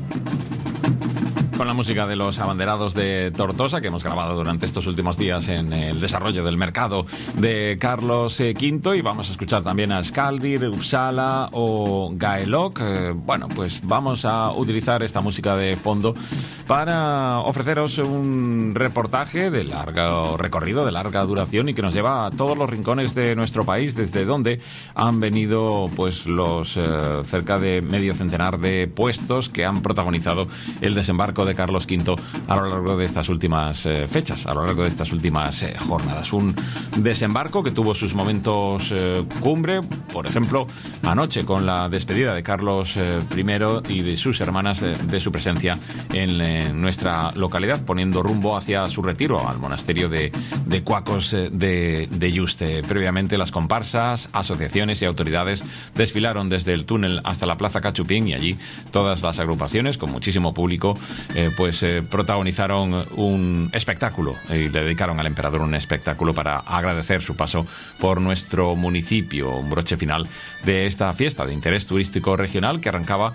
Con la música de los abanderados de Tortosa, que hemos grabado durante estos últimos días en el desarrollo del mercado de Carlos V, y vamos a escuchar también a Skaldir, Uppsala o Gaelok. Bueno, pues vamos a utilizar esta música de fondo para ofreceros un reportaje de largo recorrido, de larga duración, y que nos lleva a todos los rincones de nuestro país, desde donde han venido pues los cerca de medio centenar de puestos que han protagonizado el desembarco de Carlos V a lo largo de estas últimas fechas, a lo largo de estas últimas jornadas. Un desembarco que tuvo sus momentos cumbre, por ejemplo, anoche con la despedida de Carlos I y de sus hermanas de su presencia en nuestra localidad, poniendo rumbo hacia su retiro al monasterio de Cuacos de Yuste. Previamente, las comparsas, asociaciones y autoridades desfilaron desde el túnel hasta la Plaza Cachupín, y allí todas las agrupaciones, con muchísimo público, protagonizaron un espectáculo y le dedicaron al emperador un espectáculo para agradecer su paso por nuestro municipio. Un broche final de esta fiesta de interés turístico regional que arrancaba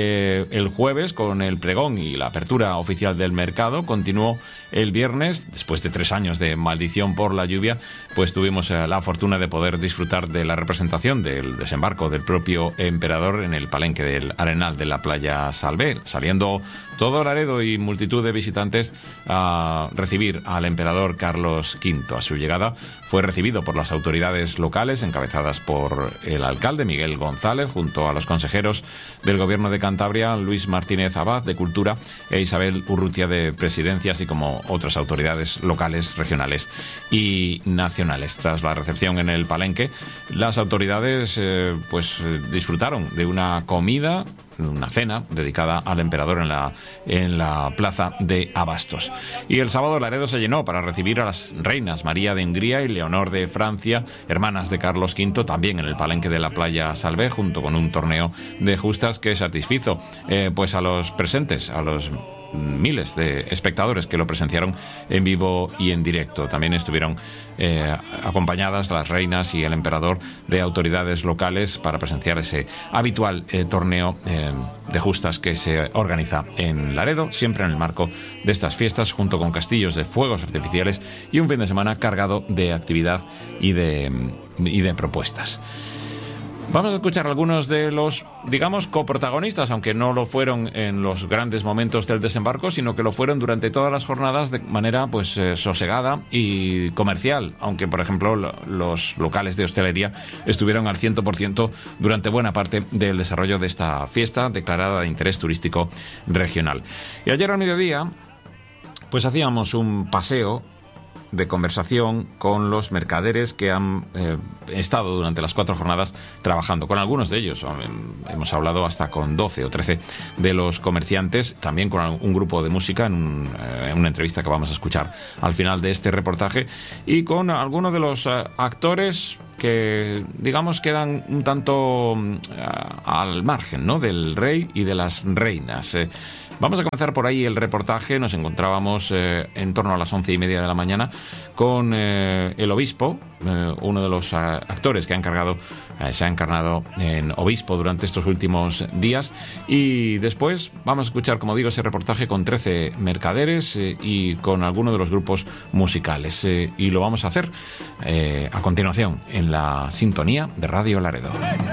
el jueves con el pregón y la apertura oficial del mercado. Continuó el viernes, después de 3 años de maldición por la lluvia, pues tuvimos la fortuna de poder disfrutar de la representación del desembarco del propio emperador en el palenque del Arenal de la Playa Salvé, saliendo todo Laredo y multitud de visitantes a recibir al emperador Carlos V. A su llegada fue recibido por las autoridades locales, encabezadas por el alcalde Miguel González, junto a los consejeros del Gobierno de Cantabria, Luis Martínez Abad, de Cultura, e Isabel Urrutia, de Presidencia, así como otras autoridades locales, regionales y nacionales. Tras la recepción en el palenque, las autoridades disfrutaron de una comida, una cena dedicada al emperador en la plaza de Abastos. Y el sábado Laredo se llenó para recibir a las reinas María de Hungría y Leonor de Francia, hermanas de Carlos V, también en el palenque de la Playa Salvé, junto con un torneo de justas que satisfizo a los presentes, a los miles de espectadores que lo presenciaron en vivo y en directo. También estuvieron acompañadas las reinas y el emperador de autoridades locales para presenciar ese habitual torneo de justas que se organiza en Laredo, siempre en el marco de estas fiestas, junto con castillos de fuegos artificiales y un fin de semana cargado de actividad y de propuestas. Vamos a escuchar algunos de los, digamos, coprotagonistas, aunque no lo fueron en los grandes momentos del desembarco, sino que lo fueron durante todas las jornadas de manera sosegada y comercial, aunque, por ejemplo, los locales de hostelería estuvieron al 100% durante buena parte del desarrollo de esta fiesta declarada de interés turístico regional. Y ayer al mediodía, pues hacíamos un paseo de conversación con los mercaderes que han estado durante las 4 jornadas trabajando. Con algunos de ellos hemos hablado hasta con 12 o 13 de los comerciantes, también con un grupo de música en una entrevista que vamos a escuchar al final de este reportaje, y con algunos de los actores que, digamos, quedan un tanto al margen, ¿no?, del rey y de las reinas. Vamos a comenzar por ahí el reportaje. Nos encontrábamos en torno a las 11:30 de la mañana con el obispo, uno de los actores que se ha encarnado en obispo durante estos últimos días, y después vamos a escuchar, como digo, ese reportaje con 13 mercaderes y con algunos de los grupos musicales, y lo vamos a hacer a continuación en la sintonía de Radio Laredo.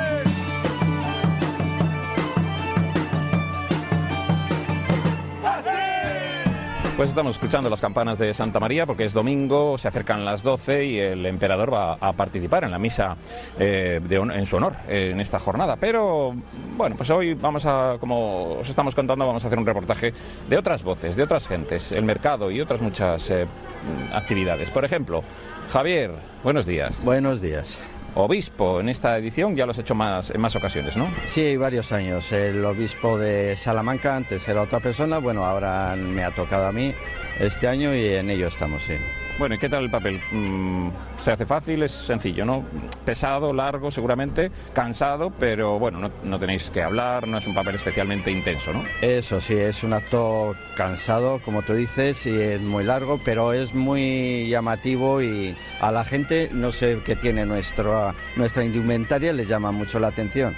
Pues estamos escuchando las campanas de Santa María porque es domingo, se acercan las 12 y el emperador va a participar en la misa en su honor en esta jornada. Pero bueno, pues hoy como os estamos contando, vamos a hacer un reportaje de otras voces, de otras gentes, el mercado y otras muchas actividades. Por ejemplo, Javier, buenos días. Buenos días. Obispo en esta edición, ya lo has hecho en más ocasiones, ¿no? Sí, varios años. El obispo de Salamanca antes era otra persona, bueno, ahora me ha tocado a mí este año y en ello estamos, sí. Bueno, ¿y qué tal el papel? ¿Se hace fácil? ¿Es sencillo, no? Pesado, largo, seguramente, cansado, pero bueno, no tenéis que hablar, no es un papel especialmente intenso, ¿no? Eso sí, es un acto cansado, como tú dices, y es muy largo, pero es muy llamativo y a la gente, no sé qué tiene nuestra indumentaria, les llama mucho la atención.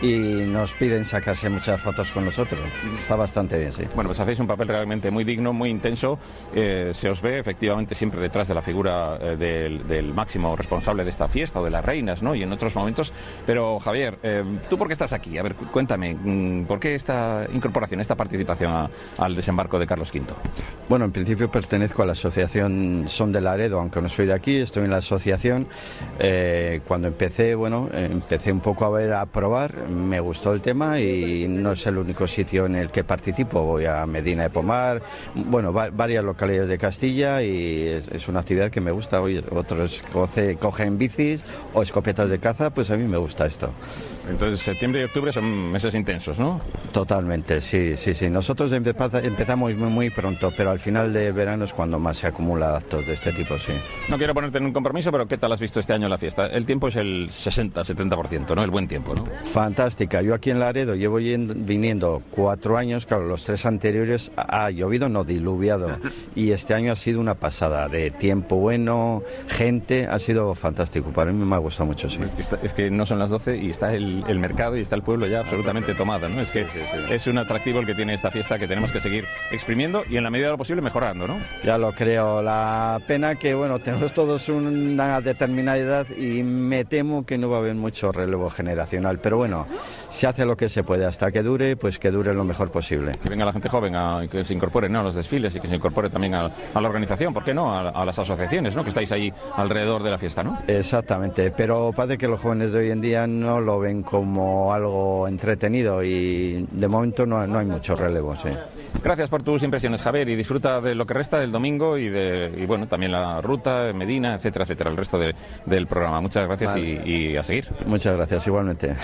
y nos piden sacarse muchas fotos con nosotros. Está bastante bien, sí. Bueno, pues hacéis un papel realmente muy digno, muy intenso. Se os ve efectivamente siempre detrás de la figura del máximo responsable de esta fiesta o de las reinas, ¿no? Y en otros momentos. Pero Javier, ¿tú por qué estás aquí? A ver, cuéntame, ¿por qué esta incorporación, esta participación al desembarco de Carlos V? Bueno, en principio pertenezco a la asociación Son de Laredo, aunque no soy de aquí, estoy en la asociación. Cuando empecé, empecé un poco a probar, me gustó el tema y no es el único sitio en el que participo. Voy a Medina de Pomar, varias localidades de Castilla y es una actividad que me gusta. Otros cogen bicis o escopetas de caza, pues a mí me gusta esto. Entonces, septiembre y octubre son meses intensos, ¿no? Totalmente, sí. Nosotros empezamos muy pronto, pero al final de verano es cuando más se acumula actos de este tipo, sí. No quiero ponerte en un compromiso, pero ¿qué tal has visto este año la fiesta? El tiempo es el 60-70%, ¿no? El buen tiempo, ¿no? Fantástica. Yo aquí en Laredo llevo viniendo 4 años, claro, los 3 anteriores ha llovido, no diluviado, y este año ha sido una pasada de tiempo bueno, gente, ha sido fantástico. Para mí me ha gustado mucho, sí. Es que no son las 12 y está el mercado y está el pueblo ya absolutamente tomado, ¿no? Es que es un atractivo el que tiene esta fiesta que tenemos que seguir exprimiendo y en la medida de lo posible mejorando, ¿no? Ya lo creo. La pena que, tenemos todos una determinada edad y me temo que no va a haber mucho relevo generacional, pero se hace lo que se puede hasta que dure, pues que dure lo mejor posible. Que venga la gente joven que se incorpore, ¿no?, a los desfiles y que se incorpore también a la organización, ¿por qué no?, a las asociaciones, ¿no?, que estáis ahí alrededor de la fiesta, ¿no? Exactamente, pero parece que los jóvenes de hoy en día no lo ven como algo entretenido y de momento no hay mucho relevo, sí. Gracias por tus impresiones, Javier, y disfruta de lo que resta del domingo y también la ruta, Medina, etcétera, el resto del programa. Muchas gracias. Vale. Y a seguir. Muchas gracias, igualmente.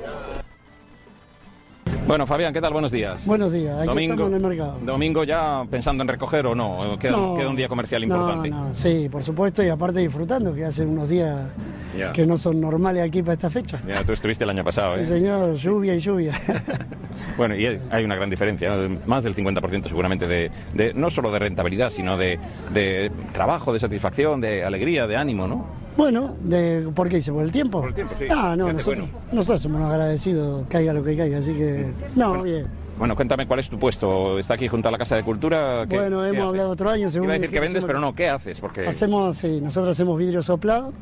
Bueno, Fabián, ¿qué tal? Buenos días. Buenos días, aquí estamos en el mercado. Domingo ya pensando en recoger o no, queda un día comercial importante. No, sí, por supuesto, y aparte disfrutando, que hace unos días que no son normales aquí para esta fecha. Ya, tú estuviste el año pasado, Sí, señor, lluvia y lluvia. Bueno, y hay una gran diferencia, ¿no? Más del 50% seguramente de no solo de rentabilidad, sino de trabajo, de satisfacción, de alegría, de ánimo, ¿no? Bueno, ¿por qué dice? ¿Por el tiempo? Por el tiempo, sí. Nosotros somos agradecidos, caiga lo que caiga, así que... bien. Bueno, cuéntame, ¿cuál es tu puesto? ¿Está aquí junto a la Casa de Cultura? Bueno, hemos hablado otro año. Iba a decir que vendes, pero no, ¿qué haces? Porque... nosotros hacemos vidrio soplado,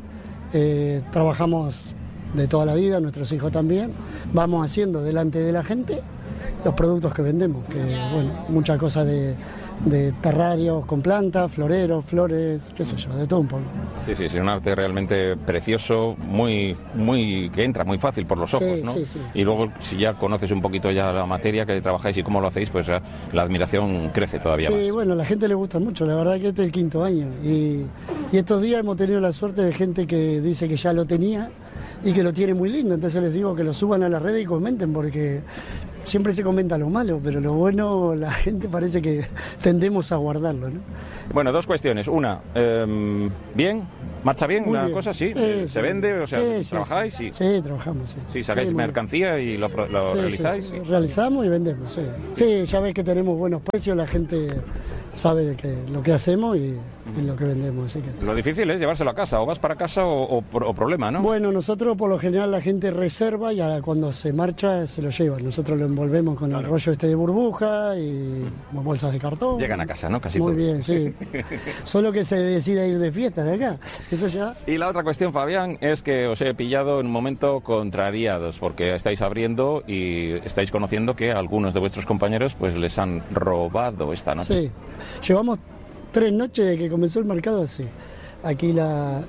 trabajamos de toda la vida, nuestros hijos también, vamos haciendo delante de la gente los productos que vendemos, muchas cosas de terrarios con plantas, floreros, flores, qué sé yo, de todo un poco. Sí, es un arte realmente precioso, muy que entra muy fácil por los ojos, ¿no? Sí. Y luego, si ya conoces un poquito ya la materia que trabajáis y cómo lo hacéis, pues la admiración crece todavía más. Sí, a la gente le gusta mucho, la verdad que este es el 5º año. Y estos días hemos tenido la suerte de gente que dice que ya lo tenía y que lo tiene muy lindo, entonces les digo que lo suban a las redes y comenten, porque siempre se comenta lo malo, pero lo bueno la gente parece que tendemos a guardarlo, ¿no? Bueno, 2 cuestiones. Una, ¿bien? ¿Marcha bien? Muy ¿Una bien. cosa? ¿Sí? ¿Se vende? O sea, ¿trabajáis? Sí, trabajamos, sí. Sí, sacáis mercancía y lo realizáis. Sí. Realizamos y vendemos, sí. Sí, ya ves que tenemos buenos precios, la gente sabe lo que hacemos y lo que vendemos. Así que... Lo difícil es llevárselo a casa, o vas para casa o problema, ¿no? Bueno, nosotros por lo general la gente reserva y cuando se marcha se lo lleva. Nosotros lo envolvemos con el rollo de burbuja y bolsas de cartón. Llegan a casa, ¿no? Casi Muy todo. bien, sí. Solo que se decida ir de fiesta de acá. Eso ya. Y la otra cuestión, Fabián, es que os he pillado en un momento contrariados, porque estáis abriendo y estáis conociendo que algunos de vuestros compañeros pues les han robado esta noche. Sí. Llevamos 3 noches de que comenzó el mercado así. Aquí la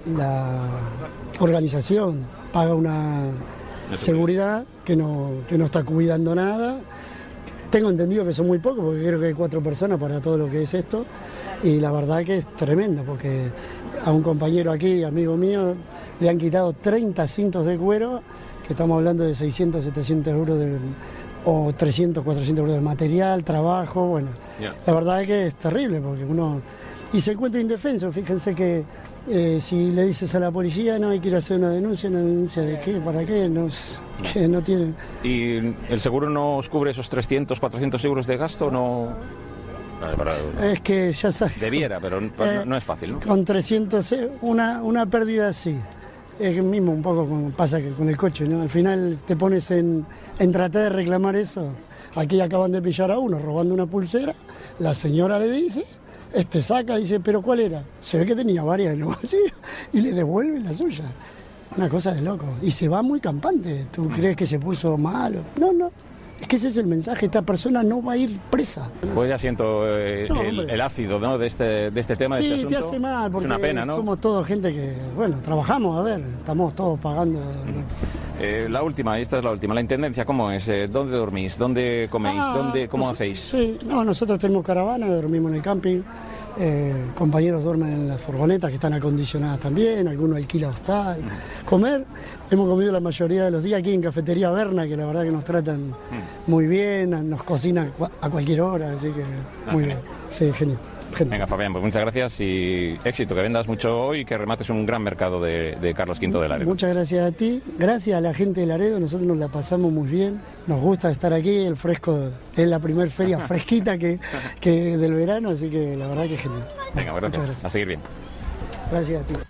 organización paga una seguridad que no está cuidando nada. Tengo entendido que son muy pocos, porque creo que hay 4 personas para todo lo que es esto. Y la verdad que es tremendo, porque a un compañero aquí, amigo mío, le han quitado 30 cintos de cuero, que estamos hablando de 600, 700 euros o 300, 400 euros de material, trabajo, La verdad es que es terrible, porque uno... Y se encuentra indefenso, fíjense que si le dices a la policía, no, hay que ir a hacer una denuncia de qué, para qué, que no tienen... ¿Y el seguro no os cubre esos 300, 400 euros de gasto? No... Es que ya sabes... Debiera, pero no es fácil, ¿no? Con 300, una pérdida sí. Es mismo un poco como pasa con el coche, ¿no? Al final te pones en tratar de reclamar eso. Aquí acaban de pillar a uno robando una pulsera, la señora le dice, saca y dice, ¿pero cuál era? Se ve que tenía varias en el bolsillo y le devuelve la suya. Una cosa de loco. Y se va muy campante. ¿Tú crees que se puso mal? No. Es que ese es el mensaje, esta persona no va a ir presa. Pues ya siento el ácido, ¿no? de este tema, de este asunto. Sí, te hace mal, porque es una pena, ¿no? Somos todos gente que, bueno, trabajamos, a ver, estamos todos pagando. La última, esta es la última, la intendencia, ¿cómo es? ¿Dónde dormís? ¿Dónde coméis? ¿Cómo hacéis? Sí, nosotros tenemos caravana, dormimos en el camping. Compañeros duermen en las furgonetas que están acondicionadas también, algunos alquilan hostal. Comer, hemos comido la mayoría de los días aquí en Cafetería Berna, que la verdad que nos tratan muy bien, nos cocinan a cualquier hora, así que muy bien. Sí, genial. Venga, Fabián, pues muchas gracias y éxito, que vendas mucho hoy y que remates un gran mercado de Carlos V de Laredo. Muchas gracias a ti, gracias a la gente de Laredo, nosotros nos la pasamos muy bien, nos gusta estar aquí, el fresco es la primera feria fresquita que del verano, así que la verdad que es genial. Venga, gracias. A seguir bien. Gracias a ti.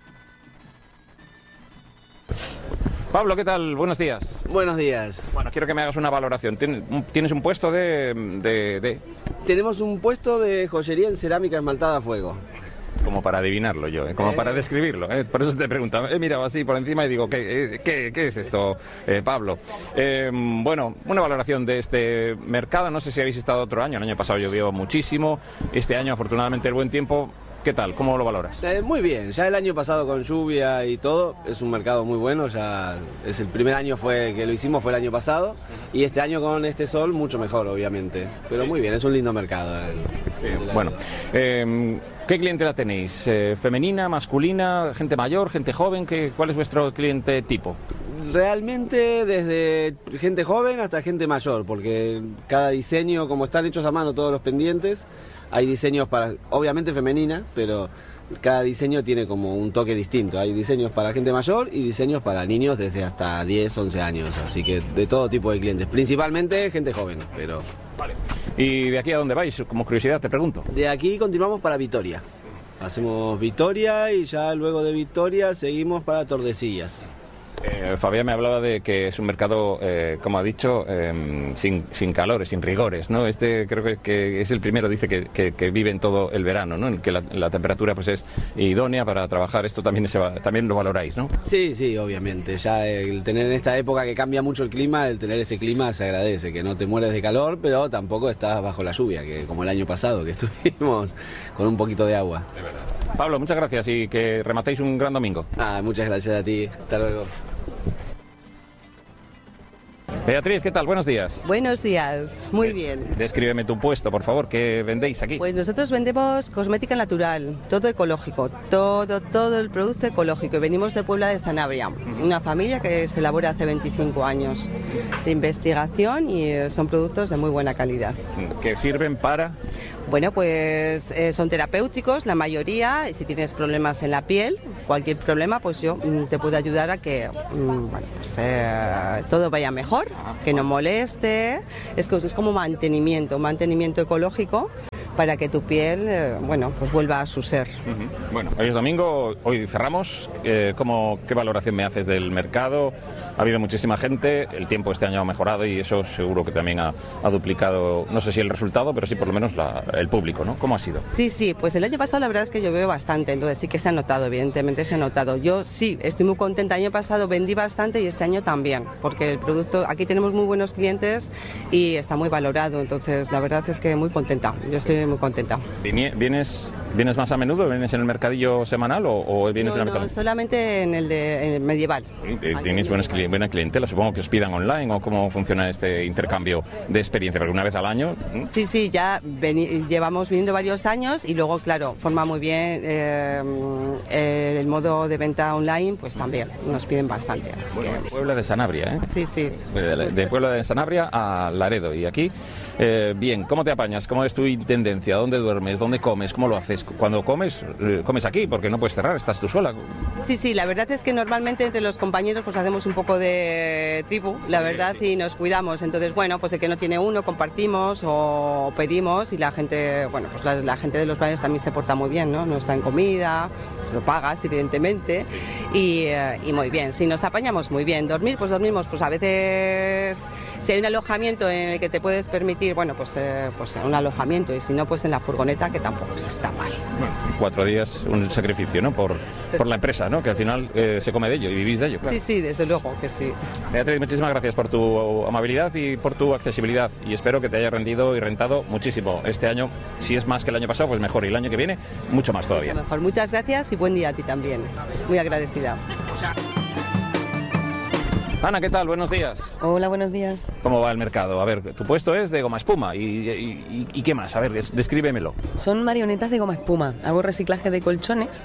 Pablo, ¿qué tal? Buenos días. Buenos días. Bueno, quiero que me hagas una valoración. ¿Tienes un puesto de...? Tenemos un puesto de joyería en cerámica esmaltada a fuego. Como para adivinarlo yo, como para describirlo. Por eso te preguntaba. He mirado así por encima y digo, ¿qué es esto, Pablo? Bueno, una valoración de este mercado. No sé si habéis estado otro año. El año pasado llovió muchísimo. Este año, afortunadamente, el buen tiempo... ¿Qué tal? ¿Cómo lo valoras? Muy bien, ya el año pasado con lluvia y todo, es un mercado muy bueno, ya es el primer año que lo hicimos, fue el año pasado, y este año con este sol mucho mejor, obviamente, pero muy bien, es un lindo mercado. Bueno, ¿qué clientela tenéis? ¿Femenina, masculina, gente mayor, gente joven? ¿Cuál es vuestro cliente tipo? Realmente desde gente joven hasta gente mayor, porque cada diseño, como están hechos a mano todos los pendientes, hay diseños para, obviamente femenina, pero cada diseño tiene como un toque distinto. Hay diseños para gente mayor y diseños para niños desde hasta 10, 11 años. Así que de todo tipo de clientes, principalmente gente joven, pero... Vale. ¿Y de aquí a dónde vais? Como curiosidad te pregunto. De aquí continuamos para Vitoria. Hacemos Vitoria y ya luego de Vitoria seguimos para Tordesillas. Fabián me hablaba de que es un mercado, como ha dicho, sin calores, sin rigores, ¿no? Creo que es el primero, dice que vive en todo el verano, ¿no? En que la temperatura pues es idónea para trabajar. Esto también lo valoráis, ¿no? Sí, obviamente. Ya el tener en esta época que cambia mucho el clima, el tener este clima se agradece, que no te mueres de calor, pero tampoco estás bajo la lluvia, que como el año pasado, que estuvimos con un poquito de agua. De verdad. Pablo, muchas gracias y que rematéis un gran domingo. Muchas gracias a ti. Hasta luego. Beatriz, ¿qué tal? Buenos días. Buenos días, muy bien. Descríbeme tu puesto, por favor. ¿Qué vendéis aquí? Pues nosotros vendemos cosmética natural, todo ecológico, todo el producto ecológico. Y venimos de Puebla de Sanabria, una familia que se elabora hace 25 años de investigación y son productos de muy buena calidad. ¿Que sirven para...? Bueno, pues son terapéuticos la mayoría, y si tienes problemas en la piel, cualquier problema, pues yo te puedo ayudar a que todo vaya mejor, que no moleste. Es como mantenimiento ecológico para que tu piel, pues vuelva a su ser. Bueno, hoy es domingo, hoy cerramos. ¿Qué valoración me haces del mercado? Ha habido muchísima gente, el tiempo este año ha mejorado y eso seguro que también ha duplicado, no sé si el resultado, pero sí por lo menos el público, ¿no? ¿Cómo ha sido? Sí, pues el año pasado la verdad es que llovió bastante, entonces sí que se ha notado, evidentemente se ha notado. Yo sí, estoy muy contenta, el año pasado vendí bastante y este año también, porque el producto, aquí tenemos muy buenos clientes y está muy valorado, entonces la verdad es que muy contenta, yo estoy muy contenta. ¿Vienes más a menudo? ¿Vienes en el mercadillo semanal o vienes en No, solamente en el medieval. ¿Tienes buena clientela? Supongo que os pidan online o cómo funciona este intercambio de experiencia, porque una vez al año... Sí, ya llevamos viniendo varios años y luego, claro, forma muy bien el modo de venta online, pues también nos piden bastante. Puebla de Sanabria, ¿eh? Sí. De Puebla de Sanabria a Laredo y aquí... Bien, ¿cómo te apañas? ¿Cómo es tu intendencia? ¿Dónde duermes? ¿Dónde comes? ¿Cómo lo haces? Cuando comes, comes aquí, porque no puedes cerrar, estás tú sola. Sí, la verdad es que normalmente entre los compañeros pues hacemos un poco de tribu, la verdad, y nos cuidamos. Entonces, bueno, pues el que no tiene uno, compartimos o pedimos, y la gente, bueno, pues la gente de los bares también se porta muy bien, ¿no? No está en comida, lo pagas, evidentemente, y muy bien. Si nos apañamos muy bien. Dormir, pues dormimos, pues a veces, si hay un alojamiento en el que te puedes permitir, bueno, pues un alojamiento, y si no, pues en la furgoneta, que tampoco se está mal. Bueno, 4 días, un sacrificio, ¿no? Por la empresa, ¿no? Que al final se come de ello y vivís de ello. Claro. Sí, desde luego que sí. Beatriz, muchísimas gracias por tu amabilidad y por tu accesibilidad, y espero que te haya rendido y rentado muchísimo este año. Si es más que el año pasado, pues mejor, y el año que viene mucho más todavía. Mucho mejor. Muchas gracias y buen día a ti también. Muy agradecida. Ana, ¿qué tal? Buenos días. Hola, buenos días. ¿Cómo va el mercado? A ver, tu puesto es de goma espuma. ¿Y qué más? A ver, descríbemelo. Son marionetas de goma espuma. Hago reciclaje de colchones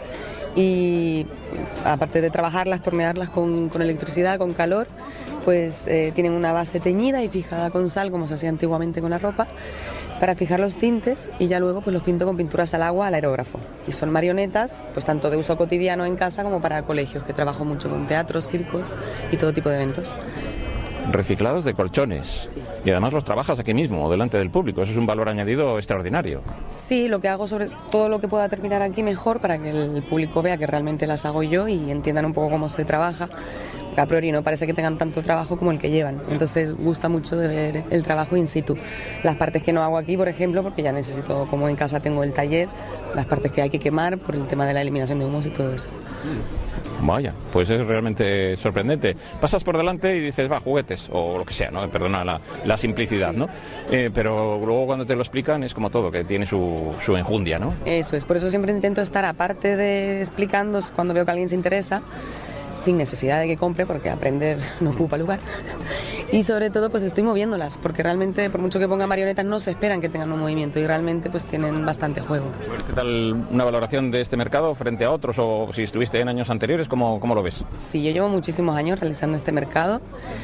y, aparte de trabajarlas, tornearlas con electricidad, con calor, pues tienen una base teñida y fijada con sal, como se hacía antiguamente con la ropa, para fijar los tintes, y ya luego pues los pinto con pinturas al agua al aerógrafo. Y son marionetas, pues tanto de uso cotidiano en casa como para colegios, que trabajo mucho con teatros, circos y todo tipo de eventos. Reciclados de colchones. Sí. Y además los trabajas aquí mismo, delante del público. Eso es un valor añadido extraordinario. Sí, lo que hago, sobre todo lo que pueda terminar aquí, mejor, para que el público vea que realmente las hago yo y entiendan un poco cómo se trabaja. A priori no parece que tengan tanto trabajo como el que llevan, entonces gusta mucho de ver el trabajo in situ. Las partes que no hago aquí, por ejemplo, porque ya necesito, como en casa tengo el taller, las partes que hay que quemar por el tema de la eliminación de humos y todo eso. Vaya, pues es realmente sorprendente. Pasas por delante y dices, va, juguetes, o lo que sea, ¿no? Perdona la simplicidad, ¿no? Pero luego cuando te lo explican es como todo, que tiene su enjundia, ¿no? Eso es, por eso siempre intento estar, aparte de explicando cuando veo que alguien se interesa, sin necesidad de que compre, porque aprender no ocupa lugar. Y sobre todo pues estoy moviéndolas, porque realmente por mucho que ponga marionetas no se esperan que tengan un movimiento, y realmente pues tienen bastante juego. ¿Qué tal una valoración de este mercado frente a otros, o si estuviste en años anteriores, cómo lo ves? Sí, yo llevo muchísimos años realizando este mercado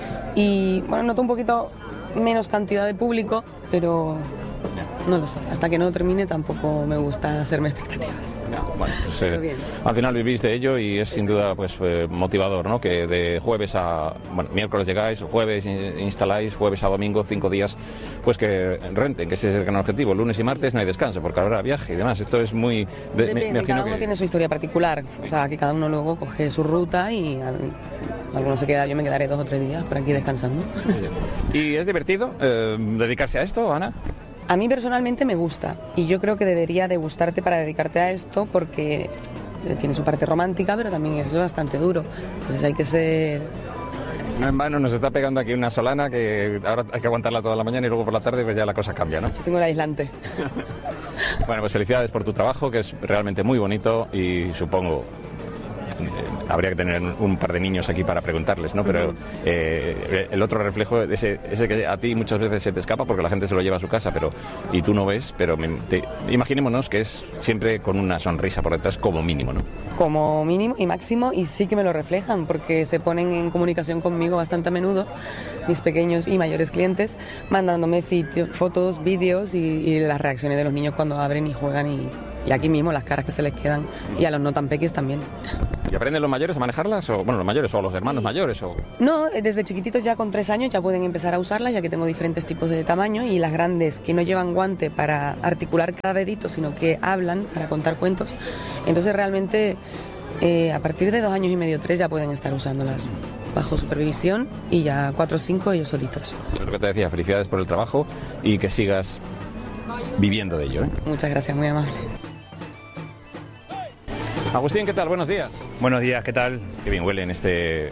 y bueno, noto un poquito menos cantidad de público, pero no lo sé, hasta que no termine tampoco me gusta hacerme expectativas. Bueno, pues, al final vivís de ello y es sin duda pues motivador, ¿no? Que de jueves a miércoles llegáis, jueves instaláis, jueves a domingo, 5 días, pues que renten, que ese es el gran objetivo. Lunes y martes no hay descanso porque habrá viaje y demás. Esto es muy... Depende, cada uno tiene su historia particular, o sea, que cada uno luego coge su ruta y algunos se queda, yo me quedaré 2 o 3 días por aquí descansando. ¿Y es divertido dedicarse a esto, Ana? A mí personalmente me gusta, y yo creo que debería de gustarte para dedicarte a esto, porque tiene su parte romántica, pero también es bastante duro. Entonces hay que ser... No en vano nos está pegando aquí una solana que ahora hay que aguantarla toda la mañana y luego por la tarde pues ya la cosa cambia, ¿no? Yo tengo el aislante. Bueno, pues felicidades por tu trabajo, que es realmente muy bonito, y supongo... habría que tener un par de niños aquí para preguntarles, ¿no? Pero el otro reflejo, ese que a ti muchas veces se te escapa porque la gente se lo lleva a su casa, y tú no ves, pero imaginémonos que es siempre con una sonrisa por detrás, como mínimo, ¿no? Como mínimo y máximo, y sí que me lo reflejan, porque se ponen en comunicación conmigo bastante a menudo, mis pequeños y mayores clientes, mandándome fotos, vídeos y las reacciones de los niños cuando abren y juegan, y aquí mismo las caras que se les quedan, y a los no tan pequeños también. ¿Y aprenden los mayores a manejarlas? O, bueno, los mayores o los hermanos mayores. O... No, desde chiquititos, ya con 3 años ya pueden empezar a usarlas, ya que tengo diferentes tipos de tamaño, y las grandes que no llevan guante para articular cada dedito, sino que hablan para contar cuentos. Entonces realmente a partir de 2 años y medio, 3 ya pueden estar usándolas bajo supervisión, y ya 4 o 5 ellos solitos. Es lo que te decía, felicidades por el trabajo y que sigas viviendo de ello, ¿eh? Muchas gracias, muy amable. Agustín, ¿qué tal? Buenos días. Buenos días, ¿qué tal? Qué bien huele en este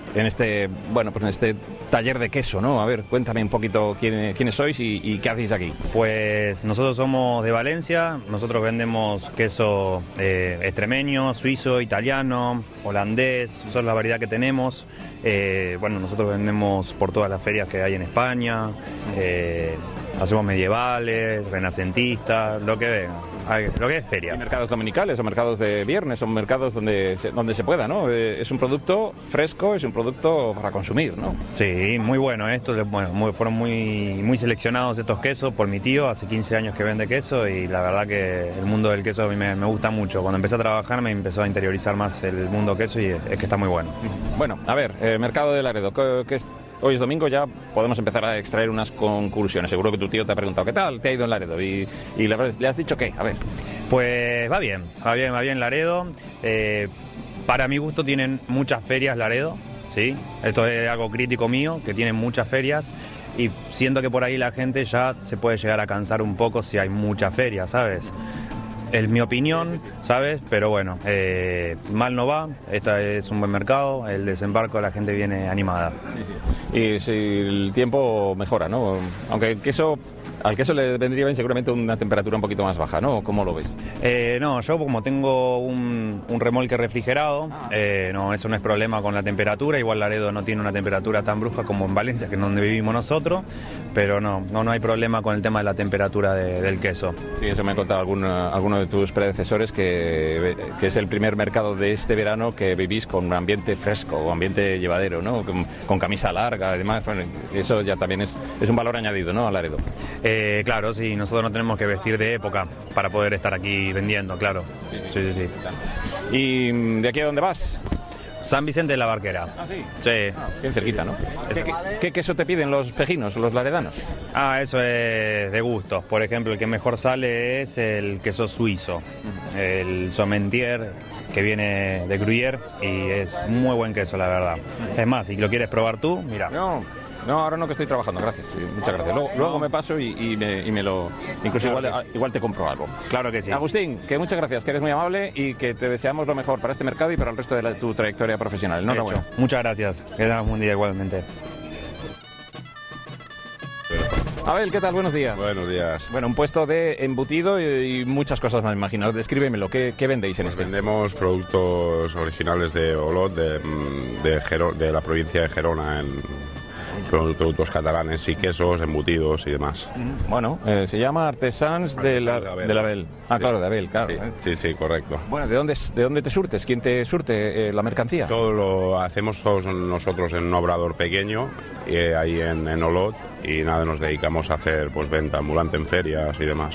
taller de queso, ¿no? A ver, cuéntame un poquito quiénes sois y qué hacéis aquí. Pues nosotros somos de Valencia, nosotros vendemos queso extremeño, suizo, italiano, holandés, esa es la variedad que tenemos. Nosotros vendemos por todas las ferias que hay en España, Hacemos medievales, renacentistas, lo que venga, lo que es feria. ¿Y mercados dominicales o mercados de viernes o mercados donde se pueda, ¿no? Es un producto fresco, es un producto para consumir, ¿no? Sí, muy bueno esto. Bueno, fueron muy seleccionados estos quesos por mi tío, hace 15 años que vende queso y la verdad que el mundo del queso a mí me gusta mucho. Cuando empecé a trabajar me empezó a interiorizar más el mundo queso y es que está muy bueno. Bueno, a ver, mercado de Laredo, hoy es domingo, ya podemos empezar a extraer unas conclusiones. Seguro que tu tío te ha preguntado, ¿qué tal te ha ido en Laredo? Y le has dicho qué, a ver. Pues va bien Laredo. Para mi gusto tienen muchas ferias Laredo, ¿sí? Esto es algo crítico mío, que tienen muchas ferias y siento que por ahí la gente ya se puede llegar a cansar un poco si hay muchas ferias, ¿sabes? Es mi opinión, ¿sabes? Pero bueno, mal no va, este es un buen mercado, el desembarco la gente viene animada. Y si el tiempo mejora, ¿no? Aunque al queso le vendría bien seguramente una temperatura un poquito más baja, ¿no? ¿Cómo lo ves? No, yo como tengo un remolque refrigerado, no, eso no es problema con la temperatura. Igual Laredo no tiene una temperatura tan brusca como en Valencia, que es donde vivimos nosotros, pero no hay problema con el tema de la temperatura del queso. Sí, eso me ha contado alguno de tus predecesores, que es el primer mercado de este verano que vivís con un ambiente fresco, o ambiente llevadero, ¿no? Con camisa larga, además, bueno, eso ya también es un valor añadido, ¿no? A Laredo. Claro, sí, nosotros no tenemos que vestir de época para poder estar aquí vendiendo, claro. Sí. ¿Y de aquí a dónde vas? San Vicente de la Barquera. Ah, sí. Sí. Bien cerquita, ¿no? ¿Qué queso te piden los pejinos, los laredanos? Eso es de gustos. Por ejemplo, el que mejor sale es el queso suizo, el Somentier, que viene de Gruyère, y es muy buen queso, la verdad. Es más, si lo quieres probar tú, mira. No, ahora no, que estoy trabajando, gracias. Muchas gracias. Luego me paso y me lo... Incluso igual te compro algo. Claro que sí. Agustín, que muchas gracias, que eres muy amable y que te deseamos lo mejor para este mercado y para el resto de tu trayectoria profesional. Enhorabuena. Muchas gracias. Que tengas un día igualmente. Abel, ¿qué tal? Buenos días. Buenos días. Bueno, un puesto de embutido y muchas cosas más, me imagino. Descríbemelo, ¿qué vendéis en este? Vendemos productos originales de Olot, de la provincia de Gerona, productos catalanes y quesos, embutidos y demás. Bueno, se llama Artesans de Abel. Ah, claro, de Abel, claro. Sí, correcto. Bueno, ¿de dónde te surtes? ¿Quién te surte la mercancía? Todo lo hacemos todos nosotros en un obrador pequeño, ahí en Olot, y nada, nos dedicamos a hacer pues venta ambulante en ferias y demás.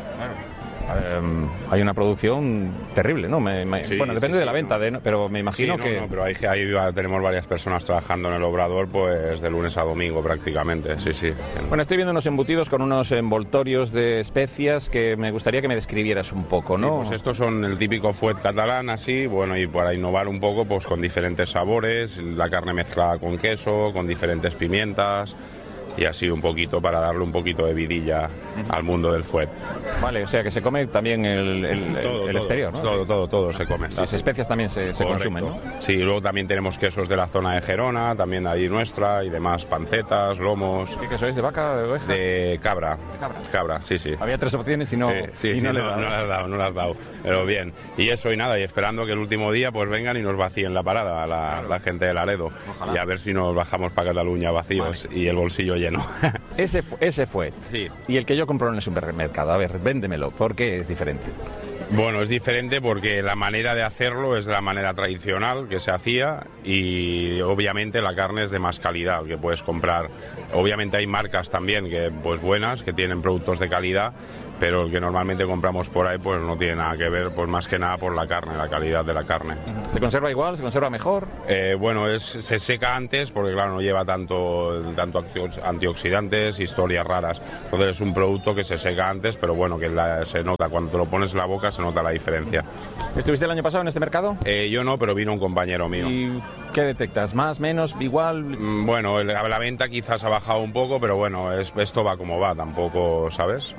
Hay una producción terrible, ¿no? Bueno, depende de la venta, pero me imagino que... No, pero ahí tenemos varias personas trabajando en el obrador, pues de lunes a domingo prácticamente, sí. Bueno, estoy viendo unos embutidos con unos envoltorios de especias que me gustaría que me describieras un poco, ¿no? Sí, pues estos son el típico fuet catalán, así, bueno, y para innovar un poco, pues con diferentes sabores, la carne mezclada con queso, con diferentes pimientas... y así un poquito para darle un poquito de vidilla al mundo del fuet. Vale, o sea que se come también el exterior, ¿no? Todo se come. Las especias también se consumen, ¿no? Sí, luego también tenemos quesos de la zona de Gerona, también ahí nuestra, y demás, pancetas, lomos. ¿Qué queso es? ¿De vaca, de oveja? De cabra. Cabra, sí. Había 3 opciones y no... No las has dado, pero bien. Y eso y nada, y esperando que el último día pues vengan y nos vacíen la parada la gente de Laredo. Ojalá. Y a ver si nos bajamos para Cataluña vacíos y el bolsillo lleno. Ese fue. Sí. Y el que yo compro en el supermercado, a ver, véndemelo, ¿por qué es diferente? Bueno, es diferente porque la manera de hacerlo es de la manera tradicional que se hacía, y obviamente la carne es de más calidad que puedes comprar. Obviamente hay marcas también que pues buenas, que tienen productos de calidad, pero el que normalmente compramos por ahí pues no tiene nada que ver, pues más que nada por la carne, la calidad de la carne. ¿Se conserva igual? ¿Se conserva mejor? Bueno, se seca antes porque claro, no lleva tanto antioxidantes, historias raras. Entonces es un producto que se seca antes, pero bueno, que se nota, cuando te lo pones en la boca se nota la diferencia. ¿Estuviste el año pasado en este mercado? Yo no, pero vino un compañero mío. ¿Y qué detectas? ¿Más, menos, igual? Bueno, la venta quizás ha bajado un poco, pero bueno, esto va como va, tampoco, ¿sabes?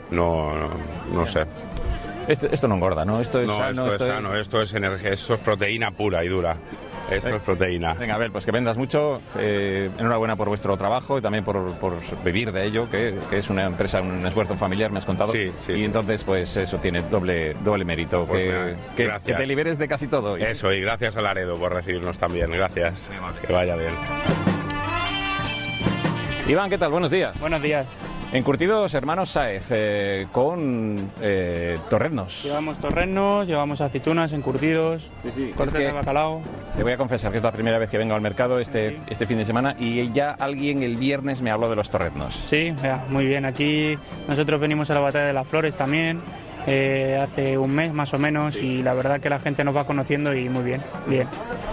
No sé. Esto no engorda, ¿no? Esto es sano. Esto es energía, esto es proteína pura y dura. Esto es proteína. Venga, a ver, pues que vendas mucho. Enhorabuena por vuestro trabajo y también por vivir de ello, que es una empresa, un esfuerzo familiar, me has contado. Sí. Entonces, pues eso tiene doble mérito. Pues que te liberes de casi todo. Eso, y gracias a Laredo por recibirnos también. Gracias. Que vaya bien. Iván, ¿qué tal? Buenos días. Buenos días. Encurtidos hermanos Sáez, con torreznos. Llevamos torreznos, llevamos aceitunas, encurtidos, cortes de bacalao. Te voy a confesar que es la primera vez que vengo al mercado este fin de semana y ya alguien el viernes me habló de los torreznos. Sí, muy bien. Aquí nosotros venimos a la Batalla de las Flores también, hace un mes más o menos, y la verdad que la gente nos va conociendo y muy bien, bien.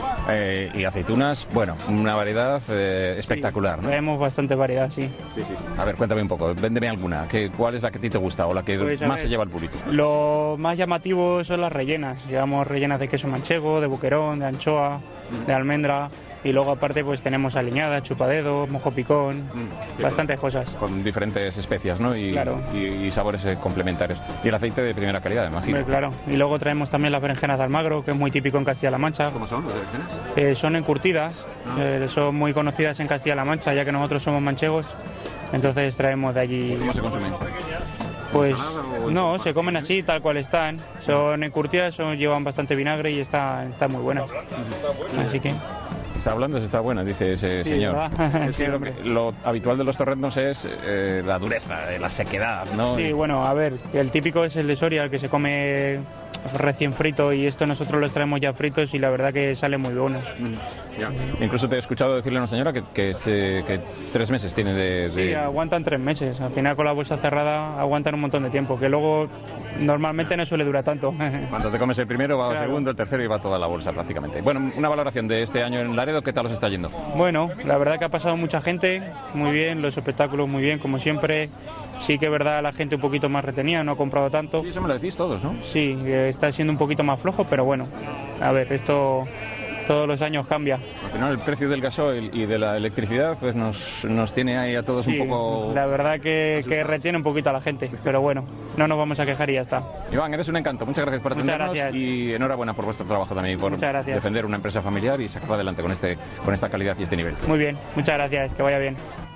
Y aceitunas, bueno, una variedad espectacular, ¿no? Tenemos bastante variedad, sí. A ver, cuéntame un poco, véndeme alguna. ¿Cuál es la que a ti te gusta o la que Pues, más se lleva al público? Lo más llamativo son las rellenas. Llevamos rellenas de queso manchego, de boquerón, de anchoa, de almendra. Y luego aparte pues tenemos aliñada, chupadedo, mojo picón, bastantes cosas. Con diferentes especias, ¿no? Claro. Y sabores complementarios. Y el aceite de primera calidad, me imagino. Claro. Y luego traemos también las berenjenas de Almagro, que es muy típico en Castilla-La Mancha. ¿Cómo son las berenjenas? Son encurtidas, son muy conocidas en Castilla-La Mancha, ya que nosotros somos manchegos. Entonces traemos de allí... ¿Cómo se consumen? Pues no, se comen así, tal cual están. Son encurtidas, llevan bastante vinagre y están muy buenas. Así que... Está hablando, está buena, dice ese señor. Es que lo habitual de los torreznos es la dureza, la sequedad, ¿no? Sí, bueno, a ver, el típico es el de Soria, el que se come recién frito, y esto nosotros los traemos ya fritos y la verdad que salen muy buenos. Incluso te he escuchado decirle a una señora que 3 meses tiene de... Sí, aguantan 3 meses. Al final con la bolsa cerrada aguantan un montón de tiempo, que luego normalmente no suele durar tanto. Cuando te comes el primero va el segundo, el tercero y va toda la bolsa prácticamente. Bueno, una valoración de este año en Laredo, ¿qué tal os está yendo? Bueno, la verdad que ha pasado mucha gente, muy bien, los espectáculos muy bien, como siempre. Sí que es verdad, la gente un poquito más retenida, no ha comprado tanto. Sí, eso me lo decís todos, ¿no? Sí, está siendo un poquito más flojo, pero bueno, a ver, esto todos los años cambia. Al final el precio del gasoil y de la electricidad pues nos tiene ahí a todos un poco... La verdad que retiene un poquito a la gente, pero bueno, no nos vamos a quejar y ya está. Iván, eres un encanto, muchas gracias por atendernos y enhorabuena por vuestro trabajo también, por defender una empresa familiar y sacarla adelante con esta calidad y este nivel. Muy bien, muchas gracias, que vaya bien.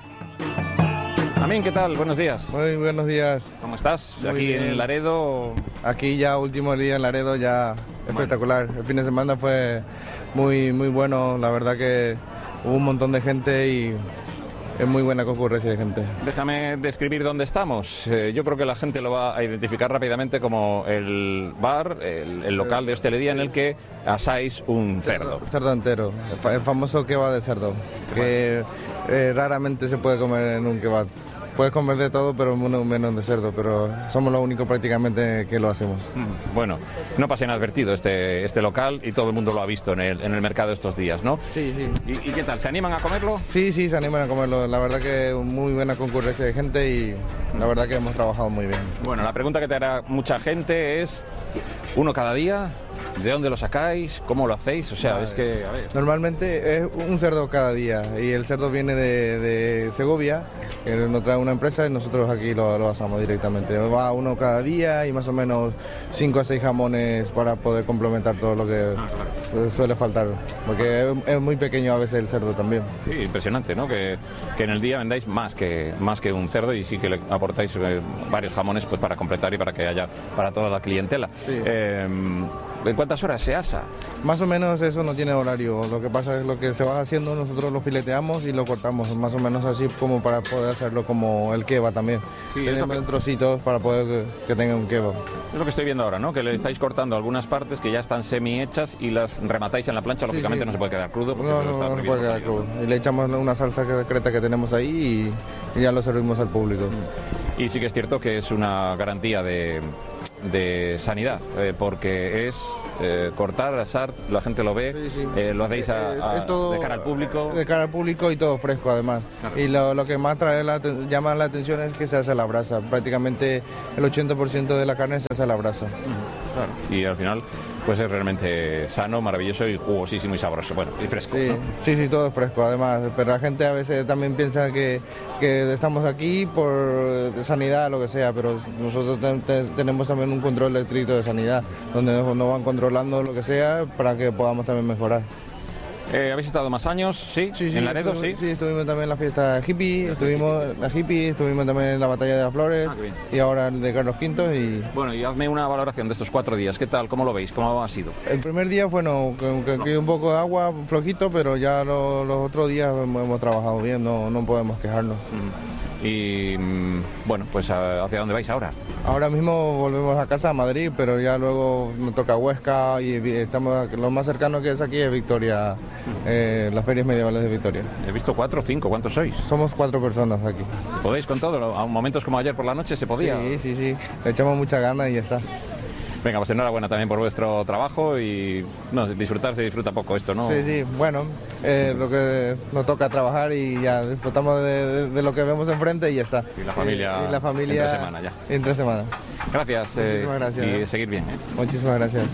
Amín, ¿qué tal? Buenos días. Muy buenos días. ¿Cómo estás? Muy aquí bien. En Laredo. Aquí ya último día en Laredo, ya espectacular. El fin de semana fue muy bueno, la verdad que hubo un montón de gente y es muy buena concurrencia de gente. Déjame describir dónde estamos. Yo creo que la gente lo va a identificar rápidamente como el bar, el local de hostelería en el que asáis un cerdo. Cerdo entero, el famoso kebab de cerdo, que raramente se puede comer en un kebab. Puedes comer de todo, pero menos de cerdo, pero somos los únicos prácticamente que lo hacemos. Bueno, no pasa inadvertido este local y todo el mundo lo ha visto en el mercado estos días, ¿no? Sí. ¿Y qué tal? ¿Se animan a comerlo? Sí, se animan a comerlo. La verdad que muy buena concurrencia de gente y la verdad que hemos trabajado muy bien. Bueno, la pregunta que te hará mucha gente es, ¿uno cada día? ¿De dónde lo sacáis? ¿Cómo lo hacéis? O sea, es que... A ver. Normalmente es un cerdo cada día y el cerdo viene de Segovia, que nos trae una empresa y nosotros aquí lo asamos directamente. Va uno cada día y más o menos 5 a 6 jamones para poder complementar todo lo que suele faltar, porque es muy pequeño a veces el cerdo también. Sí, impresionante, ¿no? Que en el día vendáis más que un cerdo y sí que le aportáis varios jamones pues para completar y para que haya para toda la clientela. Sí. ¿En cuántas horas se asa? Más o menos eso no tiene horario. Lo que pasa es lo que se va haciendo, nosotros lo fileteamos y lo cortamos, más o menos así como para poder hacerlo como el kebab también. Sí, tenemos trocitos para poder que tenga un kebab. Es lo que estoy viendo ahora, ¿no? Que le estáis cortando algunas partes que ya están semi hechas y las rematáis en la plancha. Lógicamente no se puede quedar crudo. Porque no se puede quedar crudo. Y le echamos una salsa secreta que tenemos ahí y ya lo servimos al público. Y sí que es cierto que es una garantía de sanidad, porque es cortar, asar, la gente lo ve, lo hacéis de cara al público. De cara al público y todo fresco además. Claro. Y lo que más llama la atención es que se hace a la brasa. Prácticamente el 80% de la carne se hace a la brasa. Claro. Y al final pues es realmente sano, maravilloso y jugosísimo y sabroso, bueno, y fresco. Sí, ¿no? sí, todo fresco además, pero la gente a veces también piensa que estamos aquí por sanidad o lo que sea, pero nosotros tenemos también un control estricto de sanidad, donde nos van controlando lo que sea para que podamos también mejorar. ¿Habéis estado más años? ¿Sí? ¿En Laredo? Sí, estuvimos también en la fiesta hippie, estuvimos también en la Batalla de las Flores y ahora el de Carlos V. Y... Bueno, y hazme una valoración de estos 4 días. ¿Qué tal? ¿Cómo lo veis? ¿Cómo ha sido? El primer día, bueno, que un poco de agua, flojito, pero ya los otros días hemos trabajado bien, no podemos quejarnos. Y bueno, pues ¿hacia dónde vais ahora? Ahora mismo volvemos a casa, a Madrid, pero ya luego nos toca Huesca y estamos, lo más cercano que es aquí es Victoria, las ferias medievales de Victoria. He visto 4 o 5, ¿cuántos sois? Somos 4 personas aquí. ¿Podéis con todo? A momentos como ayer por la noche se podía. Sí, le echamos mucha gana y ya está. Venga, pues enhorabuena también por vuestro trabajo y no, disfrutar se disfruta poco esto, ¿no? Sí, bueno, lo que nos toca trabajar y ya disfrutamos de lo que vemos enfrente y ya está. Y la familia, entre semana ya. Entre semana. Gracias. Muchísimas gracias. Y seguir bien. Muchísimas gracias.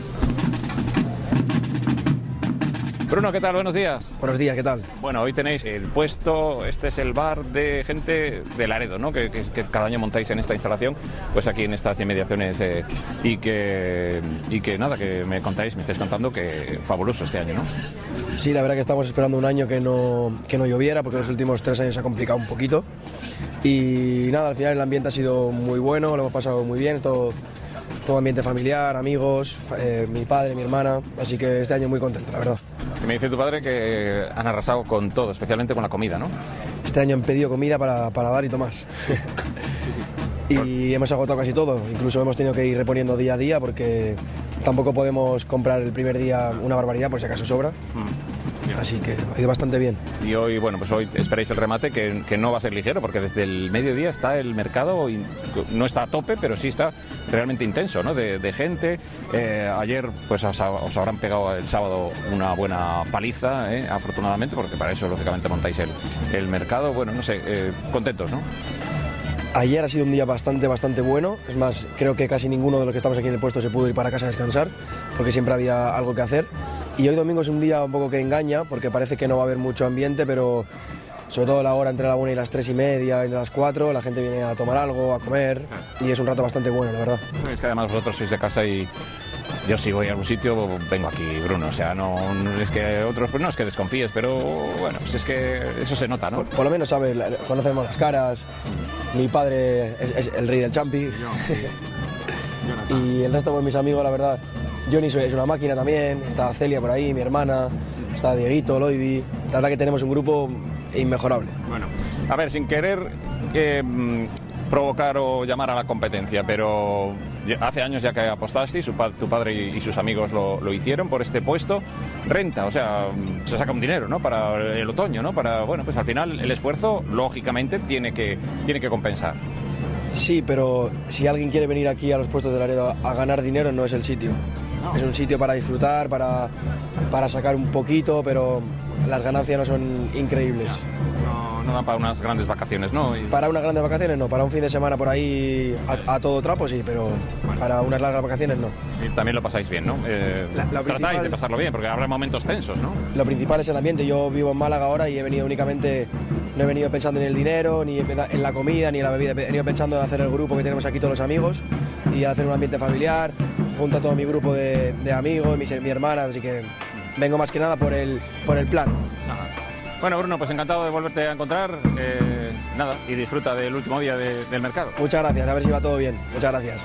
Bruno, ¿qué tal? Buenos días. Buenos días, ¿qué tal? Bueno, hoy tenéis el puesto, este es el bar de gente de Laredo, ¿no? Que cada año montáis en esta instalación, pues aquí en estas inmediaciones y que nada, que me estáis contando que fabuloso este año, ¿no? Sí, la verdad que estamos esperando un año que no lloviera, porque los últimos 3 años se ha complicado un poquito. Y nada, al final el ambiente ha sido muy bueno, lo hemos pasado muy bien, todo ambiente familiar, amigos, mi padre, mi hermana, así que este año muy contento, la verdad. Me dice tu padre que han arrasado con todo, especialmente con la comida, ¿no? Este año han pedido comida para dar y tomar. Y hemos agotado casi todo, incluso hemos tenido que ir reponiendo día a día porque tampoco podemos comprar el primer día una barbaridad por si acaso sobra. Así que ha ido bastante bien. Y hoy, bueno, pues hoy esperáis el remate que no va a ser ligero porque desde el mediodía está el mercado, no está a tope, pero sí está realmente intenso, ¿no? De gente. Ayer pues os habrán pegado el sábado una buena paliza, afortunadamente, porque para eso lógicamente montáis el mercado. Bueno, no sé, contentos, ¿no? Ayer ha sido un día bastante bueno, es más, creo que casi ninguno de los que estamos aquí en el puesto se pudo ir para casa a descansar, porque siempre había algo que hacer. Y hoy domingo es un día un poco que engaña, porque parece que no va a haber mucho ambiente, pero sobre todo la hora entre la 1 y las 3 y media, entre las 4, la gente viene a tomar algo, a comer, y es un rato bastante bueno, la verdad. Es que además vosotros sois de casa y yo si voy a algún sitio vengo aquí, Bruno, o sea, no es que otros, pues no es que desconfíes, pero bueno, pues es que eso se nota, ¿no? Por lo menos, ¿sabes? Conocemos las caras, mi padre es el rey del champi, y el resto de mis amigos, la verdad, Johnny es una máquina también, está Celia por ahí, mi hermana, está Dieguito, Loidi, la verdad que tenemos un grupo inmejorable. Bueno, a ver, sin querer provocar o llamar a la competencia, pero hace años ya que apostasteis, tu padre y sus amigos lo hicieron por este puesto, renta, o sea, se saca un dinero, ¿no? Para el otoño, ¿no? Para, bueno, pues al final el esfuerzo, lógicamente, tiene que compensar. Sí, pero si alguien quiere venir aquí a los puestos de Laredo a ganar dinero, no es el sitio. No. Es un sitio para disfrutar, para sacar un poquito, pero las ganancias no son increíbles. No dan para unas grandes vacaciones, ¿no? Para unas grandes vacaciones no, para un fin de semana por ahí a todo trapo sí, pero bueno, para unas largas vacaciones no. Y también lo pasáis bien, ¿no? Tratáis de pasarlo bien, porque habrá momentos tensos, ¿no? Lo principal es el ambiente. Yo vivo en Málaga ahora y he venido únicamente, no he venido pensando en el dinero, ni en la comida, ni en la bebida. He venido pensando en hacer el grupo que tenemos aquí todos los amigos y hacer un ambiente familiar, junto a todo mi grupo de amigos, mi hermana, así que vengo más que nada por el plan. Bueno, Bruno, pues encantado de volverte a encontrar, nada, y disfruta del último día del mercado. Muchas gracias, a ver si va todo bien. Muchas gracias.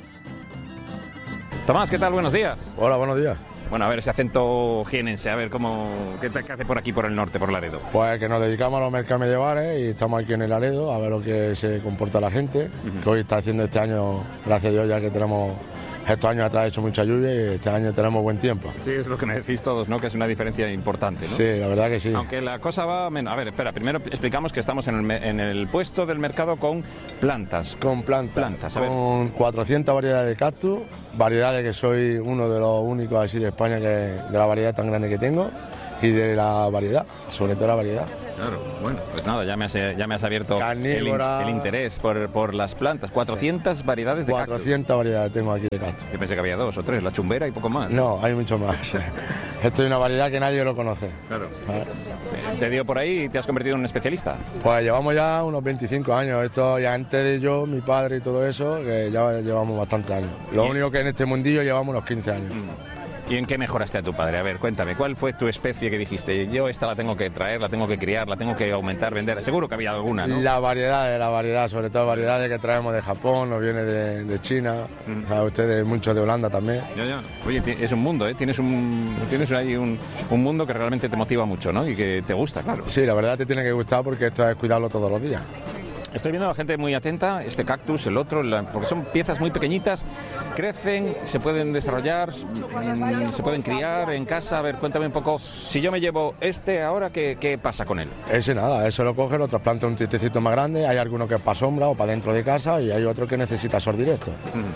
Tomás, ¿qué tal? Buenos días. Hola, buenos días. Bueno, a ver ese acento jienense, a ver qué hace por aquí, por el norte, por Laredo. Pues que nos dedicamos a los mercados medievales y estamos aquí en el Laredo a ver lo que se comporta la gente, que hoy está haciendo este año, gracias a Dios, ya que tenemos... Estos años atrás ha hecho mucha lluvia y este año tenemos buen tiempo. Sí, es lo que me decís todos, ¿no? Que es una diferencia importante, ¿no? Sí, la verdad que sí. Aunque la cosa va menos. A ver, espera, primero explicamos que estamos en el puesto del mercado con plantas. Con plantas, con 400 variedades de cactus, variedades que soy uno de los únicos así de España de la variedad tan grande que tengo y de la variedad, sobre todo la variedad. Claro, bueno, pues nada, ya me has abierto el interés por las plantas. 400 variedades de 400 variedades tengo aquí de cactus. Yo pensé que había 2 o 3, la chumbera y poco más. No, hay mucho más. Esto es una variedad que nadie lo conoce. Claro. ¿Te dio por ahí y te has convertido en un especialista? Pues llevamos ya unos 25 años. Esto ya antes de yo, mi padre y todo eso, que ya llevamos bastantes años. Lo único que en este mundillo llevamos unos 15 años. ¿Y en qué mejoraste a tu padre? A ver, cuéntame, ¿cuál fue tu especie que dijiste? Yo esta la tengo que traer, la tengo que criar, la tengo que aumentar, vender. Seguro que había alguna, ¿no? La variedad, sobre todo variedades que traemos de Japón, nos viene de China, a ustedes muchos de Holanda también. Ya. Oye, es un mundo, ¿eh? Tienes ahí un mundo que realmente te motiva mucho, ¿no? Y que te gusta, claro. Sí, la verdad te tiene que gustar porque esto es cuidarlo todos los días. Estoy viendo a la gente muy atenta, este cactus, el otro, porque son piezas muy pequeñitas, crecen, se pueden desarrollar, se pueden criar en casa. A ver, cuéntame un poco, si yo me llevo este ahora, ¿qué pasa con él? Ese nada, eso lo coge, lo trasplanta un tistecito más grande, hay alguno que es para sombra o para dentro de casa y hay otro que necesita sol directo.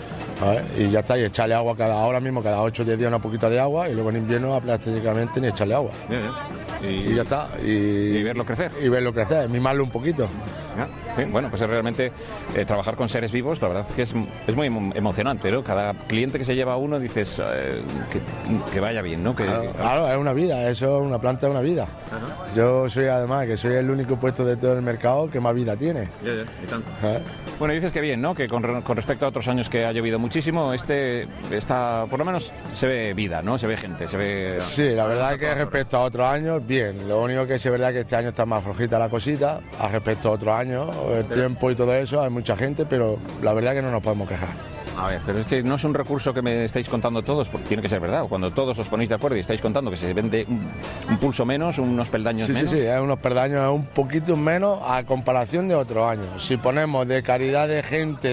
Y ya está, y echarle agua ahora mismo, cada 8 o 10 días una poquita de agua y luego en invierno prácticamente ni echarle agua. Y ya está. Y verlo crecer. Y verlo crecer, mimarlo un poquito. Sí, bueno, pues realmente trabajar con seres vivos, la verdad es que es muy emocionante, ¿no? Cada cliente que se lleva uno dices que vaya bien, ¿no? Claro, es una vida, eso es una planta, es una vida. Ajá. Yo soy además que soy el único puesto de todo el mercado que más vida tiene. Y tanto. Bueno, dices que bien, ¿no? Que con respecto a otros años que ha llovido muchísimo, está, por lo menos se ve vida, ¿no? Se ve gente, se ve... Sí, la verdad es que respecto a otros años, bien. Lo único que es verdad que este año está más flojita la cosita, a respecto a otros años, el tiempo y todo eso, hay mucha gente, pero la verdad que no nos podemos quejar. A ver, pero es que no es un recurso que me estáis contando todos, porque tiene que ser verdad. Cuando todos os ponéis de acuerdo y estáis contando que se vende un pulso menos, unos peldaños menos. Sí, es unos peldaños, es un poquito menos a comparación de otros años. Si ponemos de calidad de gente,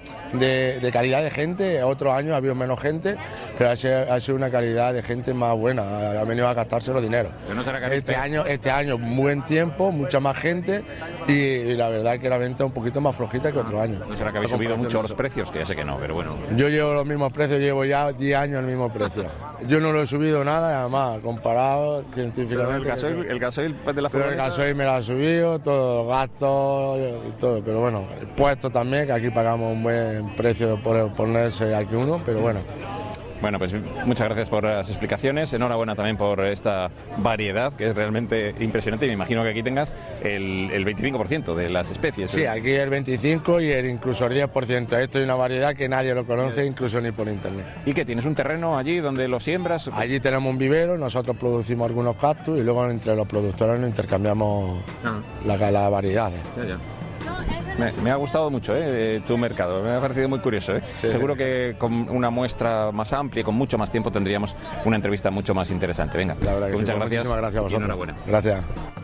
de calidad de gente, otros años ha habido menos gente, pero ha sido una calidad de gente más buena, ha venido a gastarse los dineros. No será que este año buen tiempo, mucha más gente y la verdad es que la venta es un poquito más flojita que otros años. ¿No será que habéis subido mucho los precios? Que ya sé que no, pero bueno. Yo llevo los mismos precios, llevo ya 10 años el mismo precio. Yo no lo he subido nada, y además, comparado científicamente. El gasoil de la furgoneta... Pero el gasoil me lo ha subido, todos los gastos y todo. Pero bueno, el puesto también, que aquí pagamos un buen precio por ponerse aquí uno, pero bueno. Bueno, pues muchas gracias por las explicaciones, enhorabuena también por esta variedad que es realmente impresionante y me imagino que aquí tengas el 25% de las especies. Sí, aquí el 25% y incluso el 10%. Esto es una variedad que nadie lo conoce, incluso ni por internet. ¿Y qué? ¿Tienes un terreno allí donde lo siembras? Allí tenemos un vivero, nosotros producimos algunos cactus y luego entre los productores nos intercambiamos las variedades. Ya. Me ha gustado mucho tu mercado, me ha parecido muy curioso. Sí. Seguro que con una muestra más amplia y con mucho más tiempo tendríamos una entrevista mucho más interesante. Venga, la verdad que muchas sí, gracias. Muchísimas gracias a vosotros. Enhorabuena. Gracias.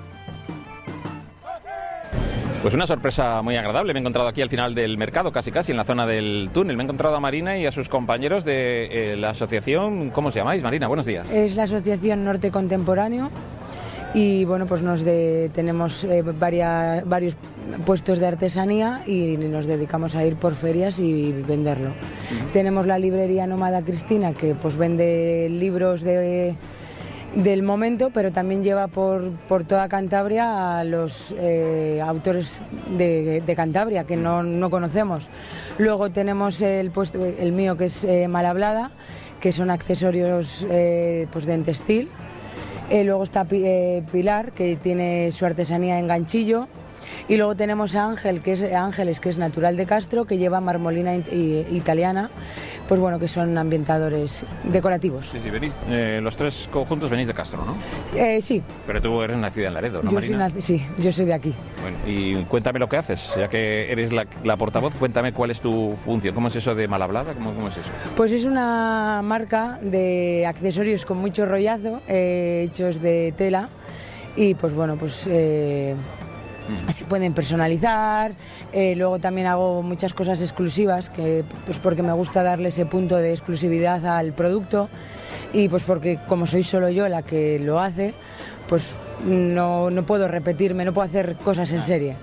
Pues una sorpresa muy agradable. Me he encontrado aquí al final del mercado, casi en la zona del túnel. Me he encontrado a Marina y a sus compañeros de la asociación. ¿Cómo os llamáis, Marina? Buenos días. Es la Asociación Norte Contemporáneo. Y bueno, pues tenemos varios puestos de artesanía y nos dedicamos a ir por ferias y venderlo. Tenemos la librería Nómada Cristina, que pues vende libros del momento, pero también lleva por toda Cantabria a los autores de Cantabria que no conocemos. Luego tenemos el mío, que es Malhablada, que son accesorios pues de textil. Luego está Pilar, que tiene su artesanía en ganchillo. Y luego tenemos a Ángeles, que es natural de Castro, que lleva marmolina italiana, pues bueno, que son ambientadores decorativos. Sí, venís, los tres conjuntos venís de Castro, ¿no? Sí. Pero tú eres nacida en Laredo, ¿no, Marina? Sí, yo soy de aquí. Bueno, y cuéntame lo que haces, ya que eres la portavoz, cuéntame cuál es tu función. ¿Cómo es eso de Malhablada? ¿Cómo es eso? Pues es una marca de accesorios con mucho rollazo, hechos de tela, y pues bueno, pues... se pueden personalizar, luego también hago muchas cosas exclusivas, pues porque me gusta darle ese punto de exclusividad al producto y pues porque como soy solo yo la que lo hace, pues no puedo repetirme, no puedo hacer cosas en serie.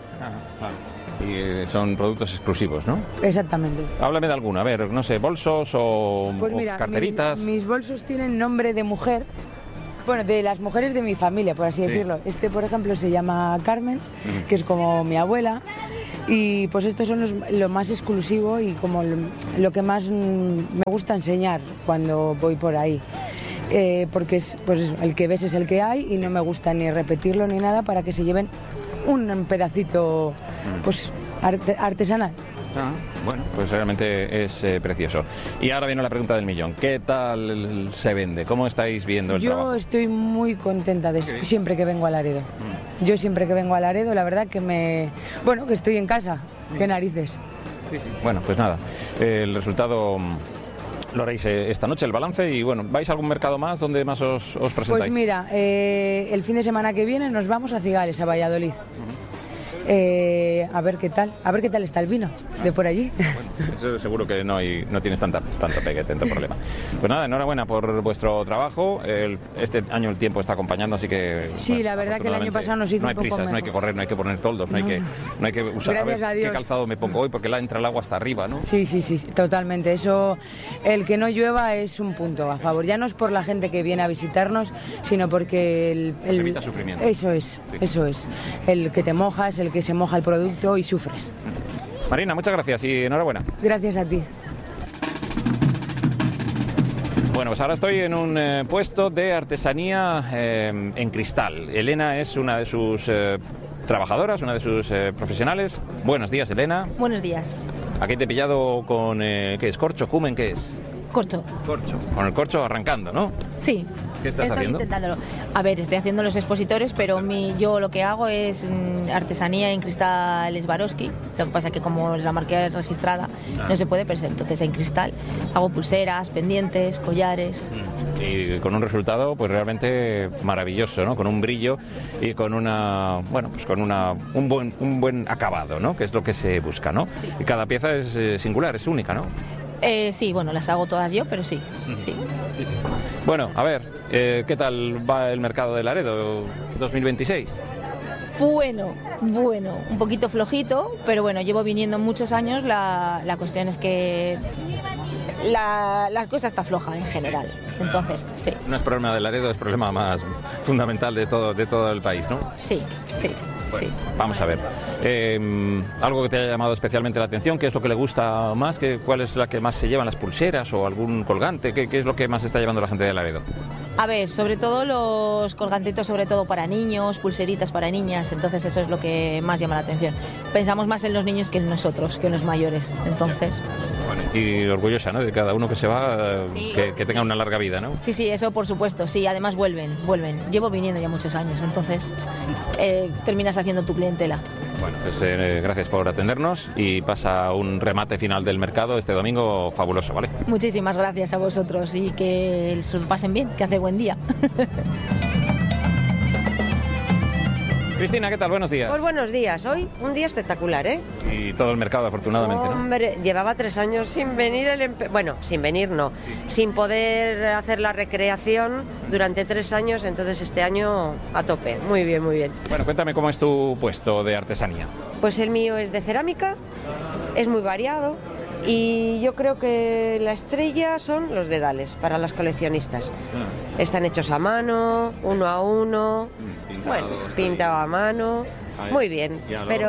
Y son productos exclusivos, ¿no? Exactamente. Háblame de alguno, a ver, no sé, bolsos o carteritas. Mis bolsos tienen nombre de mujer. Bueno, de las mujeres de mi familia, por así decirlo. Este, por ejemplo, se llama Carmen, que es como mi abuela. Y pues estos son lo más exclusivo y como lo que más me gusta enseñar cuando voy por ahí. Porque es, pues el que ves es el que hay y no me gusta ni repetirlo ni nada para que se lleven un pedacito pues artesanal. Bueno, pues realmente es precioso. Y ahora viene la pregunta del millón. ¿Qué tal se vende? ¿Cómo estáis viendo el trabajo? Yo estoy muy contenta siempre que vengo a Laredo. Yo siempre que vengo a Laredo, la verdad que que estoy en casa. Qué narices. Sí. Bueno, pues nada. El resultado lo haréis esta noche, el balance. Y bueno, ¿vais a algún mercado más donde más os presentáis? Pues mira, el fin de semana que viene nos vamos a Cigales, a Valladolid. A ver qué tal está el vino de por allí. Bueno, eso seguro que no tienes tanto pegue, tanto problema. Pues nada, enhorabuena por vuestro trabajo. Este año el tiempo está acompañando, así que... Sí, bueno, la verdad que el año pasado nos hizo un poco mejor. No hay que correr, no hay que poner toldos, no hay que usar a ver qué calzado me pongo hoy, porque entra el agua hasta arriba, ¿no? Sí, totalmente. Eso, el que no llueva es un punto a favor. Ya no es por la gente que viene a visitarnos, sino porque se evita sufrimiento. Eso es. El que te mojas, el que se moja el producto y sufres. Marina, muchas gracias y enhorabuena. Gracias a ti. Bueno, pues ahora estoy en un puesto de artesanía en cristal. Elena es una de sus trabajadoras, una de sus profesionales. Buenos días, Elena. Buenos días. Aquí te he pillado con, ¿qué es? ¿Corcho? ¿Cumen? ¿Qué es? Corcho. Con el corcho arrancando, ¿no? Sí. ¿Qué estás haciendo? Estoy intentándolo. A ver, estoy haciendo los expositores, pero yo lo que hago es artesanía en cristal Swarovski. Lo que pasa es que como la marca es registrada, no se puede, pero entonces en cristal hago pulseras, pendientes, collares. Y con un resultado pues realmente maravilloso, ¿no? Con un brillo y con un buen acabado, ¿no? Que es lo que se busca, ¿no? Sí. Y cada pieza es singular, es única, ¿no? Sí, bueno, las hago todas yo, pero sí. Bueno, a ver, ¿qué tal va el mercado de Laredo 2026? Bueno, un poquito flojito, pero bueno, llevo viniendo muchos años, la cuestión es que la cosa está floja en general, entonces, sí. No es problema de Laredo, es problema más fundamental de todo el país, ¿no? Sí. Bueno, sí. Vamos a ver. Algo que te haya llamado especialmente la atención, ¿qué es lo que le gusta más? ¿Cuál es la que más se llevan, las pulseras o algún colgante? ¿Qué es lo que más está llevando la gente de Laredo? A ver, sobre todo los colgantitos, sobre todo para niños, pulseritas para niñas, entonces eso es lo que más llama la atención. Pensamos más en los niños que en nosotros, que en los mayores, entonces... Bueno, y orgullosa, ¿no? De cada uno que se va, sí. que tenga una larga vida, ¿no? Sí, eso por supuesto, sí, además vuelven. Llevo viniendo ya muchos años, entonces terminas haciendo tu clientela. Bueno, pues gracias por atendernos y pasa un remate final del mercado este domingo fabuloso, ¿vale? Muchísimas gracias a vosotros y que se lo pasen bien, que hace buen día. Cristina, ¿qué tal? Buenos días. Pues buenos días. Hoy un día espectacular, ¿eh? Y todo el mercado, afortunadamente, ¿no? Hombre, llevaba 3 años sin venir sin venir no, sí. Sin poder hacer la recreación durante 3 años, entonces este año a tope. Muy bien, muy bien. Bueno, cuéntame cómo es tu puesto de artesanía. Pues el mío es de cerámica, es muy variado. Y yo creo que la estrella son los dedales para las coleccionistas. Están hechos a mano, uno a uno, pintado a mano, muy bien,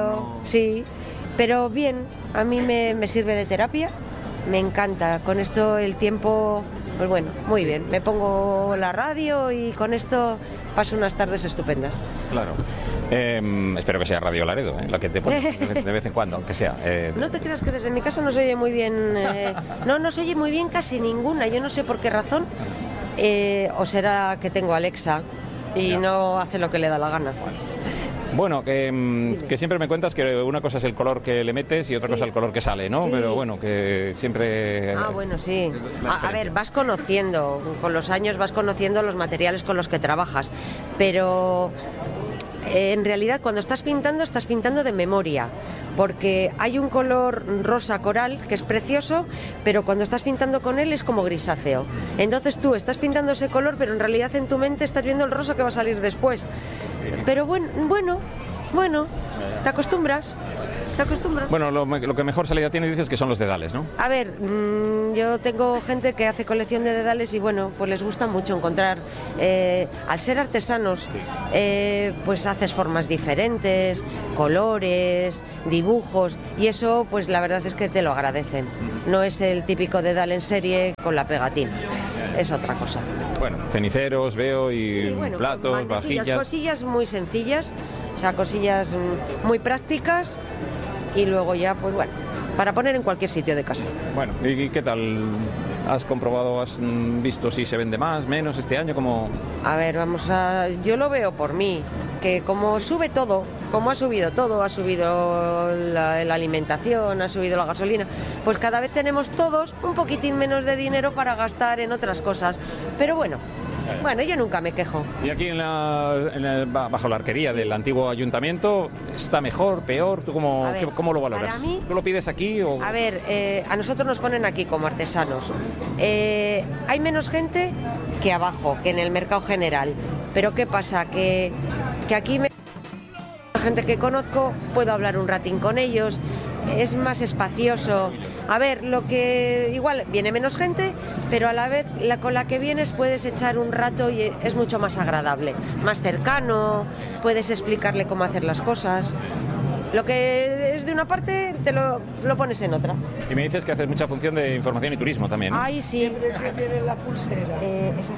pero bien, a mí me sirve de terapia, me encanta, con esto el tiempo, pues bueno, muy bien, me pongo la radio y con esto paso unas tardes estupendas. Claro. Espero que sea Radio Laredo, la que te pones de vez en cuando, aunque sea. No te creas que desde mi casa no se oye muy bien. No se oye muy bien casi ninguna. Yo no sé por qué razón. O será que tengo Alexa y no hace lo que le da la gana. Bueno, que siempre me cuentas que una cosa es el color que le metes y otra cosa el color que sale, ¿no? Sí. Pero bueno, que siempre... bueno, sí. A ver, vas conociendo, con los años vas conociendo los materiales con los que trabajas, pero... en realidad cuando estás pintando de memoria, porque hay un color rosa coral que es precioso, pero cuando estás pintando con él es como grisáceo. Entonces tú estás pintando ese color, pero en realidad en tu mente estás viendo el rosa que va a salir después. Pero bueno, te acostumbras. Bueno, lo que mejor salida tiene, dices que son los dedales, ¿no? A ver, yo tengo gente que hace colección de dedales y bueno, pues les gusta mucho encontrar, al ser artesanos, pues haces formas diferentes, colores, dibujos y eso pues la verdad es que te lo agradecen. No es el típico dedal en serie con la pegatina, es otra cosa. Bueno, ceniceros veo y platos, vajillas. Cosillas muy sencillas, o sea, cosillas muy prácticas. Y luego ya, pues bueno, para poner en cualquier sitio de casa. Bueno, ¿y qué tal? ¿Has comprobado, has visto si se vende más, menos este año? ¿Cómo? A ver, yo lo veo por mí, que como sube todo, como ha subido todo, ha subido la alimentación, ha subido la gasolina, pues cada vez tenemos todos un poquitín menos de dinero para gastar en otras cosas. Pero bueno, Bueno, yo nunca me quejo. Y aquí bajo la arquería del antiguo ayuntamiento, ¿está mejor, peor? ¿Tú cómo lo valoras? Para mí, ¿tú lo pides aquí o...? A ver, a nosotros nos ponen aquí como artesanos. Hay menos gente que abajo, que en el mercado general. Pero ¿qué pasa? Que aquí la gente que conozco, puedo hablar un ratín con ellos, es más espacioso. A ver, lo que igual viene menos gente, pero a la vez con la que vienes puedes echar un rato y es mucho más agradable, más cercano, puedes explicarle cómo hacer las cosas. Lo que es de una parte te lo pones en otra. Y me dices que haces mucha función de información y turismo también, ¿no? Ay, sí. Tiene la pulsera. Esa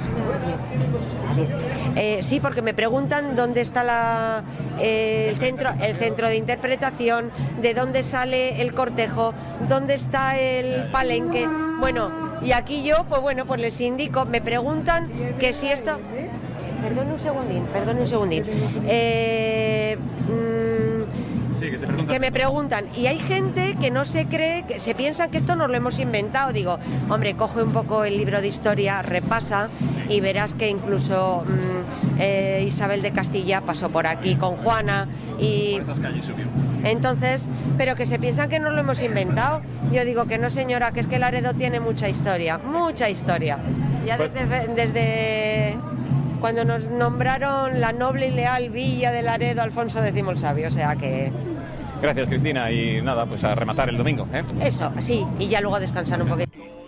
es sí, porque me preguntan dónde está el centro de interpretación, de dónde sale el cortejo, dónde está el palenque. Bueno, y aquí yo, pues les indico, me preguntan que si esto... Perdón un segundín. Que me preguntan, y hay gente que no se cree, que se piensan que esto nos lo hemos inventado. Digo, hombre, coge un poco el libro de historia, repasa y verás que incluso Isabel de Castilla pasó por aquí con Juana y... Por estas calles subió. Entonces, pero que se piensan que nos lo hemos inventado. Yo digo que no, señora, que es que Laredo tiene mucha historia. Ya desde cuando nos nombraron la noble y leal villa de Laredo, Alfonso X el Sabio, o sea que... Gracias, Cristina, y nada, pues a rematar el domingo, ¿eh? Eso, sí, y ya luego a descansar un poquito.